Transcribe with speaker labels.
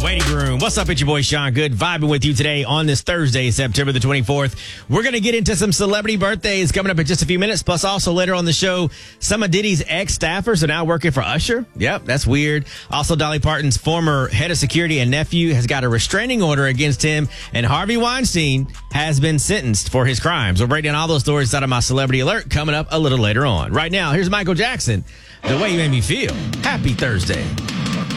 Speaker 1: Waiting room. What's up? It's your boy Sean Good, vibing with you today on this Thursday, September the 24th. We're going to get into some celebrity birthdays coming up in just a few minutes. Plus, also later on the show, some of Diddy's ex-staffers are now working for Usher. Yep, that's weird. Also, Dolly Parton's former head of security and nephew has got a restraining order against him, and Harvey Weinstein has been sentenced for his crimes. We'll break down all those stories out of my Celebrity Alert coming up a little later on. Right now, here's Michael Jackson. The Way You Made Me Feel. Happy Thursday.